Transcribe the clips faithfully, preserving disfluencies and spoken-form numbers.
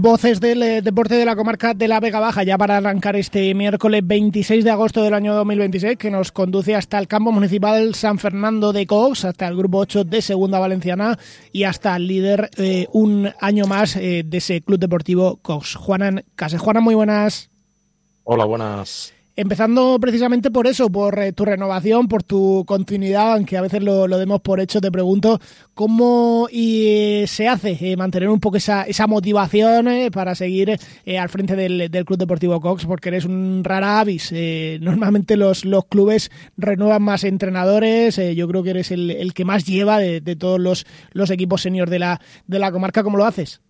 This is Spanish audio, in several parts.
Voces del eh, deporte de la comarca de la Vega Baja, ya para arrancar este miércoles veintiséis de agosto del año dos mil veintiséis, que nos conduce hasta el campo municipal San Fernando de Cox, hasta el grupo ocho de Segunda Valenciana y hasta el líder eh, un año más eh, de ese club deportivo Cox. Juanan Case. Juanan, muy buenas. Hola, buenas. Empezando precisamente por eso, por eh, tu renovación, por tu continuidad, aunque a veces lo, lo demos por hecho, te pregunto cómo y, eh, se hace eh, mantener un poco esa, esa motivación eh, para seguir eh, al frente del, del Club Deportivo Cox, porque eres un rara avis. Eh, normalmente los, los clubes renuevan más entrenadores, eh, yo creo que eres el, el que más lleva de, de todos los, los equipos senior de la, de la comarca. ¿Cómo lo haces?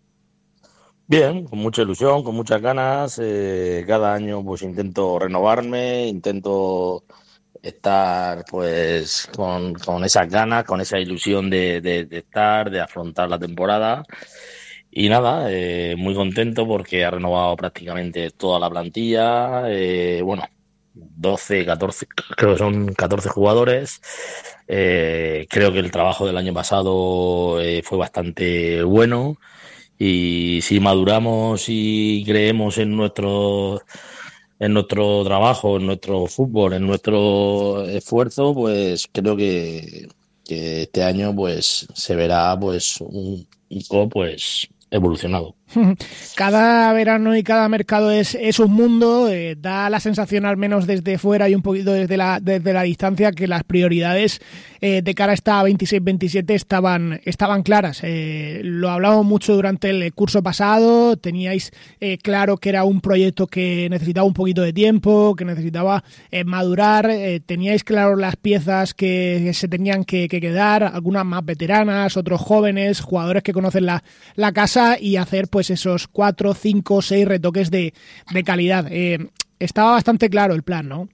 Bien, con mucha ilusión, con muchas ganas. Eh, cada año pues intento renovarme, intento estar pues con, con esas ganas, con esa ilusión de, de, de estar, de afrontar la temporada. Y nada, eh, muy contento porque ha renovado prácticamente toda la plantilla. Eh, bueno, doce, catorce, creo que son catorce jugadores. Eh, creo que el trabajo del año pasado eh, fue bastante bueno. Y si maduramos y creemos en nuestro en nuestro trabajo, en nuestro fútbol, en nuestro esfuerzo, pues creo que, que este año pues se verá pues un poco pues evolucionado. Cada verano y cada mercado es, es un mundo, eh, da la sensación, al menos desde fuera y un poquito desde la, desde la distancia, que las prioridades eh, de cara a esta veintiséis veintisiete estaban, estaban claras. Eh, lo hablamos mucho durante el curso pasado, teníais eh, claro que era un proyecto que necesitaba un poquito de tiempo, que necesitaba eh, madurar, eh, teníais claro las piezas que se tenían que, que quedar, algunas más veteranas, otros jóvenes, jugadores que conocen la, la casa, y hacer pues esos cuatro, cinco, seis retoques de, de calidad. Eh, estaba bastante claro el plan, ¿no?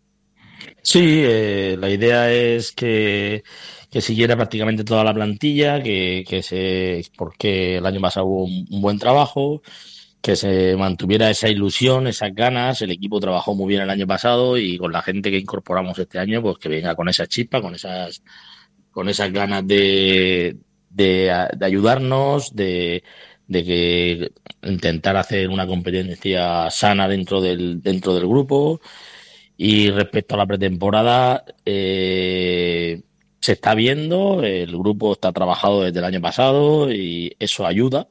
Sí, eh, la idea es que, que siguiera prácticamente toda la plantilla, que, que se, porque el año pasado hubo un, un buen trabajo, que se mantuviera esa ilusión, esas ganas. El equipo trabajó muy bien el año pasado y con la gente que incorporamos este año, pues que venga con esa chispa, con esas, con esas ganas de, de, de ayudarnos, de de que intentar hacer una competencia sana dentro del dentro del grupo. Y respecto a la pretemporada, eh, se está viendo, el grupo está trabajado desde el año pasado y eso ayuda.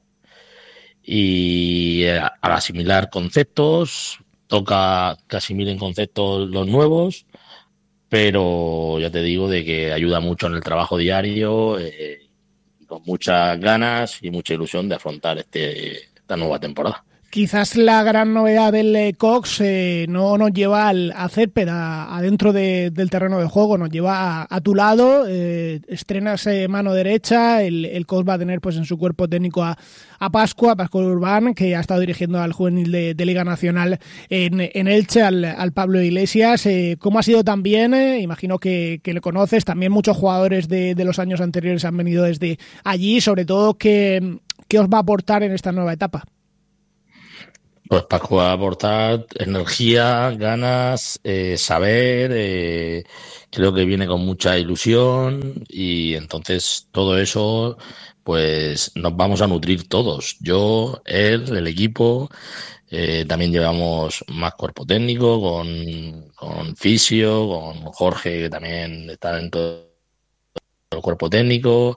Y al asimilar conceptos, toca que asimilen conceptos los nuevos, pero ya te digo de que ayuda mucho en el trabajo diario, eh, con muchas ganas y mucha ilusión de afrontar este, esta nueva temporada. Quizás la gran novedad del eh, Cox eh, no nos lleva al, a césped, a, adentro de, del terreno de juego, nos lleva a, a tu lado. Eh, estrenas eh, mano derecha, el, el Cox va a tener pues en su cuerpo técnico a, a Pascua, a Pascual Urbán, que ha estado dirigiendo al juvenil de, de Liga Nacional en, en Elche, al, al Pablo Iglesias. Eh, ¿Cómo ha sido también? Eh, imagino que, que le conoces, también muchos jugadores de, de los años anteriores han venido desde allí, sobre todo, ¿qué, qué os va a aportar en esta nueva etapa? Pues Paco va a aportar energía, ganas, eh, saber, eh, creo que viene con mucha ilusión y entonces todo eso pues nos vamos a nutrir todos. Yo, él, el equipo, eh, también llevamos más cuerpo técnico con, con fisio, con Jorge que también está dentro del cuerpo técnico,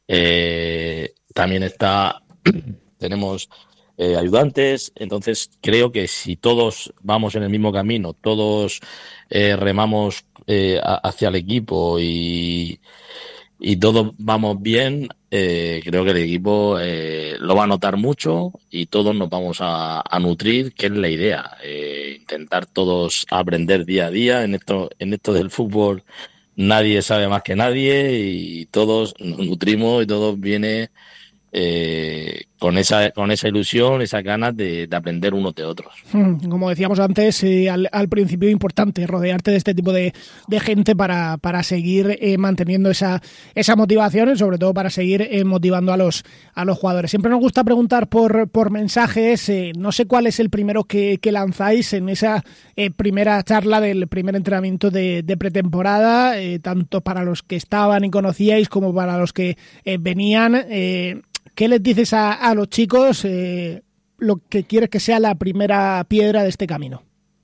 eh, también está, tenemos Eh, ayudantes. Entonces creo que si todos vamos en el mismo camino, todos eh, remamos eh, a, hacia el equipo y, y todos vamos bien, eh, creo que el equipo eh, lo va a notar mucho y todos nos vamos a, a nutrir, que es la idea, eh, intentar todos aprender día a día. En esto, en esto del fútbol nadie sabe más que nadie y todos nos nutrimos y todos viene Eh, con esa con esa ilusión, esas ganas de, de aprender unos de otros. Como decíamos antes, eh, al, al principio, importante rodearte de este tipo de, de gente para, para seguir eh, manteniendo esa, esa motivación y sobre todo para seguir eh, motivando a los, a los jugadores. Siempre nos gusta preguntar por, por mensajes, eh, no sé cuál es el primero que, que lanzáis en esa eh, primera charla del primer entrenamiento de, de pretemporada, eh, tanto para los que estaban y conocíais como para los que eh, venían. Eh, ¿qué les dices a, a los chicos eh, lo que quieres que sea la primera piedra de este camino?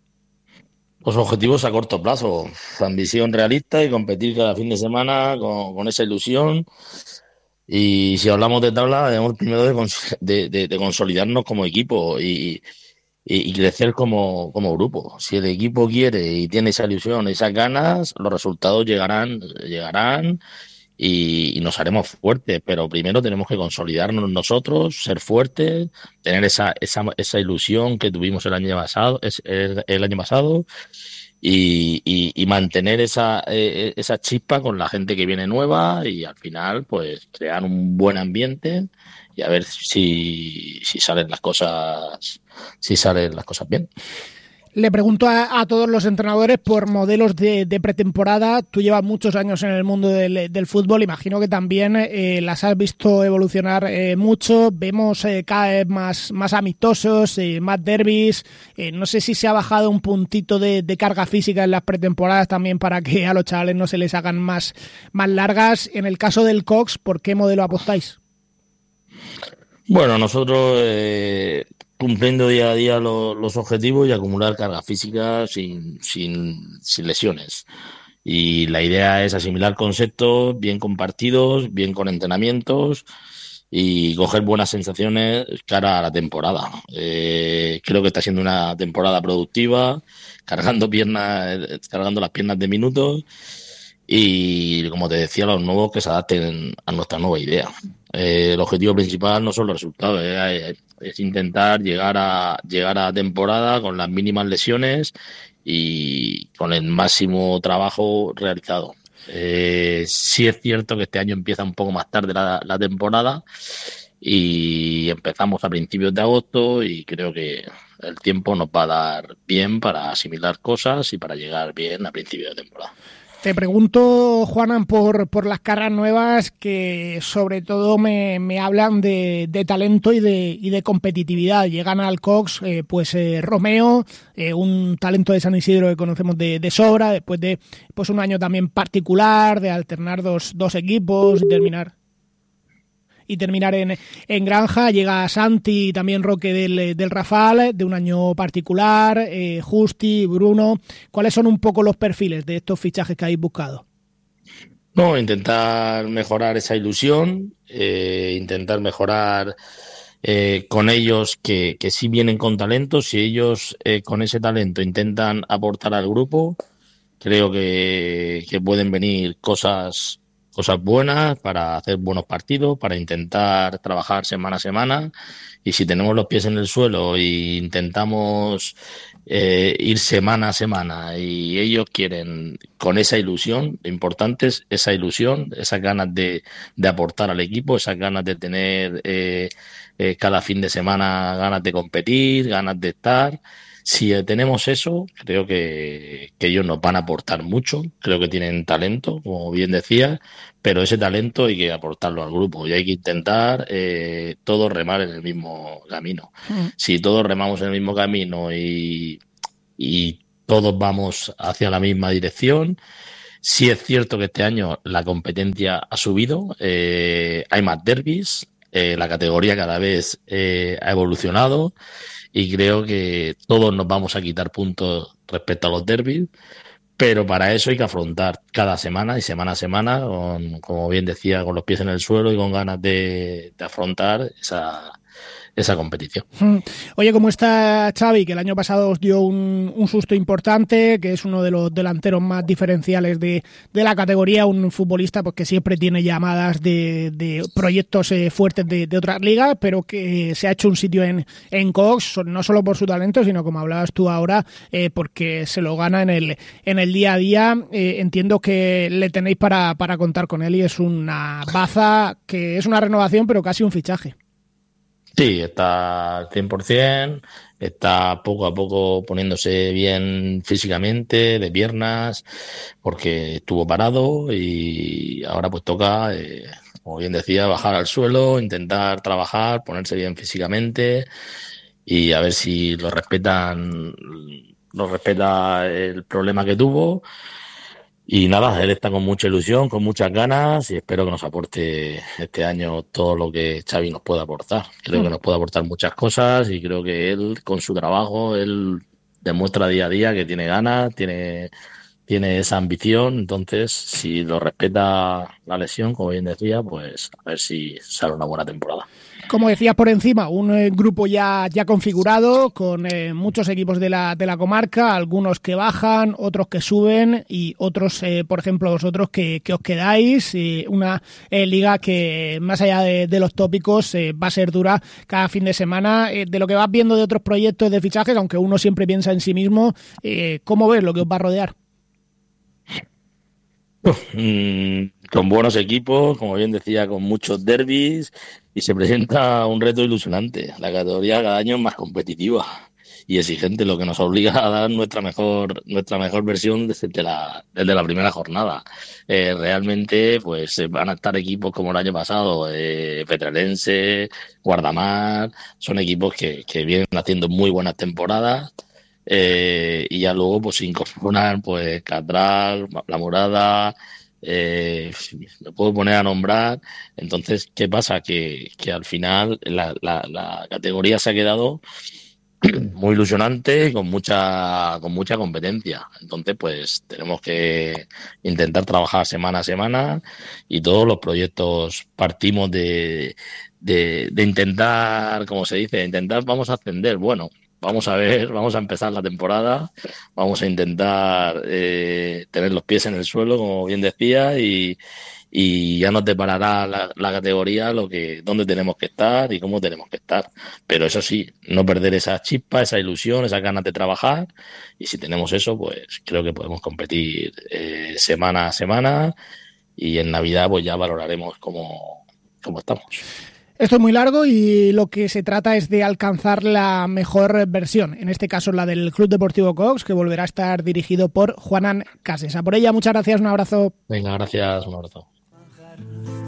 Los objetivos a corto plazo, ambición realista y competir cada fin de semana con, con esa ilusión. Y si hablamos de tabla, debemos primero de, cons- de, de- de consolidarnos como equipo y, y, y crecer como, como grupo. Si el equipo quiere y tiene esa ilusión, esas ganas, los resultados llegarán, llegarán y, y nos haremos fuertes. Pero primero tenemos que consolidarnos nosotros, ser fuertes, tener esa, esa, esa ilusión que tuvimos el año pasado, es- el, el año pasado y, y, y mantener esa, eh, esa chispa con la gente que viene nueva y al final pues crear un buen ambiente y a ver si, si salen las cosas si salen las cosas bien. Le pregunto a, a todos los entrenadores por modelos de, de pretemporada. Tú llevas muchos años en el mundo del, del fútbol, imagino que también eh, las has visto evolucionar eh, mucho. Vemos eh, cada vez más, más amistosos, eh, más derbis. Eh, no sé si se ha bajado un puntito de, de carga física en las pretemporadas también para que a los chavales no se les hagan más, más largas. En el caso del Cox, ¿por qué modelo apostáis? Bueno, nosotros eh, cumpliendo día a día lo- los objetivos y acumular carga física sin, sin, sin lesiones. Y la idea es asimilar conceptos bien compartidos, bien con entrenamientos y coger buenas sensaciones cara a la temporada. Eh, creo que está siendo una temporada productiva, cargando piernas, eh, cargando las piernas de minutos y, como te decía, los nuevos que se adapten a nuestra nueva idea. Eh, el objetivo principal no son los resultados, eh, es intentar llegar a llegar a la temporada con las mínimas lesiones y con el máximo trabajo realizado. Eh, sí es cierto que este año empieza un poco más tarde la, la temporada y empezamos a principios de agosto y creo que el tiempo nos va a dar bien para asimilar cosas y para llegar bien a principios de temporada. Te pregunto, Juanan, por, por las caras nuevas que sobre todo me, me hablan de, de talento y de, y de competitividad. Llegan al Cox, eh, pues eh, Romeo, eh, un talento de San Isidro que conocemos de, de sobra, después de pues un año también particular, de alternar dos, dos equipos y terminar y terminar en, en Granja. Llega Santi, también Roque del, del Rafal, de un año particular, eh, Justi, Bruno. ¿Cuáles son un poco los perfiles de estos fichajes que habéis buscado? No, intentar mejorar esa ilusión, eh, intentar mejorar eh, con ellos que, que sí vienen con talento. Si ellos eh, con ese talento intentan aportar al grupo, creo que, que pueden venir cosas cosas buenas para hacer buenos partidos, para intentar trabajar semana a semana. Y si tenemos los pies en el suelo e intentamos eh, ir semana a semana y ellos quieren con esa ilusión, lo importante es esa ilusión, esas ganas de, de aportar al equipo, esas ganas de tener eh, eh, cada fin de semana ganas de competir, ganas de estar. Si tenemos eso, creo que, que ellos nos van a aportar mucho. Creo que tienen talento, como bien decía, pero ese talento hay que aportarlo al grupo y hay que intentar eh, todos remar en el mismo camino. Mm. Si todos remamos en el mismo camino y, y todos vamos hacia la misma dirección, sí es cierto que este año la competencia ha subido, eh, hay más derbis, eh, la categoría cada vez eh, ha evolucionado. Y creo que todos nos vamos a quitar puntos respecto a los derbis, pero para eso hay que afrontar cada semana y semana a semana, con, como bien decía, con los pies en el suelo y con ganas de, de afrontar esa, esa competición. Oye, ¿cómo está Xavi? Que el año pasado os dio un, un susto importante, que es uno de los delanteros más diferenciales de, de la categoría, un futbolista pues que siempre tiene llamadas de, de proyectos eh, fuertes de, de otras ligas, pero que se ha hecho un sitio en, en Cox, no solo por su talento, sino como hablabas tú ahora, eh, porque se lo gana en el, en el día a día. Eh, entiendo que le tenéis para, para contar con él y es una baza que es una renovación, pero casi un fichaje. Sí, está al cien por ciento, está poco a poco poniéndose bien físicamente, de piernas, porque estuvo parado y ahora pues toca, eh, como bien decía, bajar al suelo, intentar trabajar, ponerse bien físicamente y a ver si lo respetan, lo respeta el problema que tuvo. Y nada, él está con mucha ilusión, con muchas ganas y espero que nos aporte este año todo lo que Xavi nos pueda aportar. Creo que nos puede aportar muchas cosas y creo que él, con su trabajo, él demuestra día a día que tiene ganas, tiene, tiene esa ambición. Entonces, si lo respeta la lesión, como bien decía, pues a ver si sale una buena temporada. Como decías por encima, un eh, grupo ya, ya configurado con eh, muchos equipos de la, de la comarca, algunos que bajan, otros que suben y otros, eh, por ejemplo, vosotros que, que os quedáis. Eh, una eh, liga que, más allá de, de los tópicos, eh, va a ser dura cada fin de semana. Eh, de lo que vas viendo de otros proyectos de fichajes, aunque uno siempre piensa en sí mismo, eh, ¿cómo ves lo que os va a rodear? Mm, con buenos equipos, como bien decía, con muchos derbis y se presenta un reto ilusionante. La categoría cada año es más competitiva y exigente, lo que nos obliga a dar nuestra mejor nuestra mejor versión desde la, desde la primera jornada. Eh, realmente, pues eh, van a estar equipos como el año pasado, eh, Petralense, Guardamar, son equipos que, que vienen haciendo muy buenas temporadas. Eh, y ya luego pues se incorporan pues Catral, La Morada, eh, me puedo poner a nombrar. Entonces, ¿qué pasa? Que, que al final la, la, la categoría se ha quedado muy ilusionante y con mucha, con mucha competencia. Entonces, pues tenemos que intentar trabajar semana a semana y todos los proyectos partimos de, de, de intentar, como se dice, intentar, vamos a ascender. Bueno, vamos a ver, vamos a empezar la temporada, vamos a intentar eh, tener los pies en el suelo, como bien decía, y, y ya nos deparará la, la categoría lo que, dónde tenemos que estar y cómo tenemos que estar. Pero eso sí, no perder esa chispa, esa ilusión, esas ganas de trabajar, y si tenemos eso, pues creo que podemos competir eh, semana a semana, y en Navidad pues ya valoraremos cómo, cómo estamos. Esto es muy largo y lo que se trata es de alcanzar la mejor versión, en este caso la del Club Deportivo Cox, que volverá a estar dirigido por Juanan Cases. A por ella, muchas gracias, un abrazo. Venga, gracias, un abrazo.